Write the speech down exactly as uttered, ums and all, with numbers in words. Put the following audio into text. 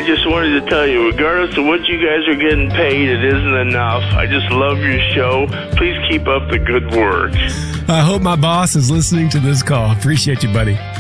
I just wanted to tell you, regardless of what you guys are getting paid, it isn't enough. I just love your show. Please keep up the good work. I hope my boss is listening to this call. Appreciate you, buddy.